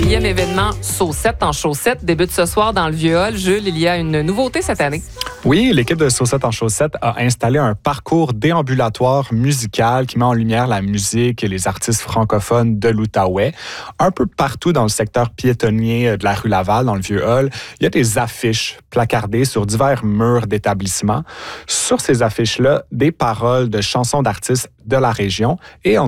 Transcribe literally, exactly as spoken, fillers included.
quatrième événement Saucettes en chaussettes débute ce soir dans le Vieux-Hall. Jules, il y a une nouveauté cette année. Oui, l'équipe de Saucettes en chaussettes a installé un parcours déambulatoire musical qui met en lumière la musique et les artistes francophones de l'Outaouais. Un peu partout dans le secteur piétonnier de la rue Laval, dans le Vieux-Hall, il y a des affiches placardées sur divers murs d'établissements. Sur ces affiches-là, des paroles de chansons d'artistes de la région et on